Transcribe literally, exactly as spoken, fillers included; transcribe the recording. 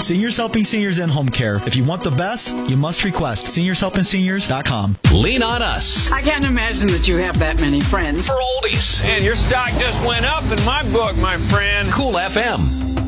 Seniors Helping Seniors and Home Care. If you want the best, you must request seniors helping seniors dot com. Lean on us. I can't imagine that you have that many friends. For oldies. And your stock just went up in my book, my friend. Cool F M.